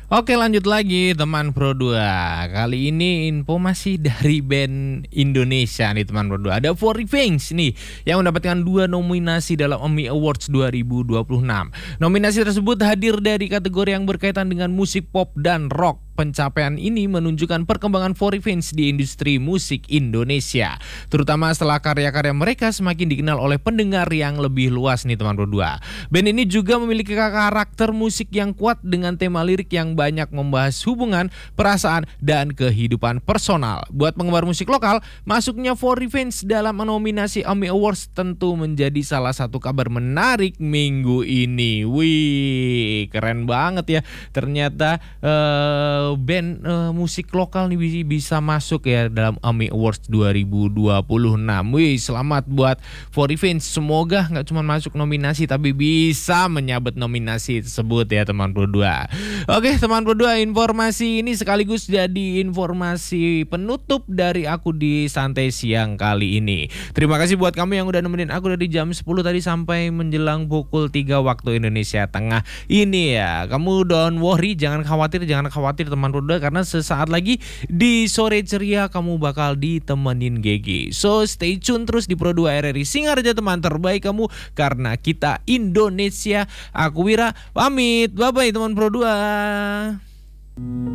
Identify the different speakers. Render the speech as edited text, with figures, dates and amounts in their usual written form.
Speaker 1: Oke, lanjut lagi teman Pro 2. Kali ini info masih dari band Indonesia nih teman Pro 2. Ada Four Revenge nih yang mendapatkan 2 nominasi dalam AMI Awards 2026. Nominasi tersebut hadir dari kategori yang berkaitan dengan musik pop dan rock. Pencapaian ini menunjukkan perkembangan Four Revenge di industri musik Indonesia, terutama setelah karya-karya mereka semakin dikenal oleh pendengar yang lebih luas nih teman Pro 2. Band ini juga memiliki karakter musik yang kuat dengan tema lirik yang banyak membahas hubungan, perasaan, dan kehidupan personal. Buat penggemar musik lokal, masuknya Four Revenge dalam nominasi AMI Awards tentu menjadi salah satu kabar menarik minggu ini. Wih, keren banget ya. Ternyata band musik lokal nih bisa masuk ya dalam AMI Awards 2026. Wih, selamat buat Four Revenge. Semoga nggak cuma masuk nominasi tapi bisa menyabet nominasi tersebut ya teman Pro 2. Oke teman Pro 2, informasi ini sekaligus jadi informasi penutup dari aku di Santai Siang kali ini. Terima kasih buat kamu yang udah nemenin aku dari jam 10 tadi sampai menjelang pukul 3 waktu Indonesia Tengah ini ya. Kamu don't worry, jangan khawatir teman Pro 2, karena sesaat lagi di sore ceria kamu bakal ditemenin Gigi. So stay tune terus di Pro 2 RRI Singarja, teman terbaik kamu, karena kita Indonesia. Aku Wira pamit, bye bye teman Pro 2.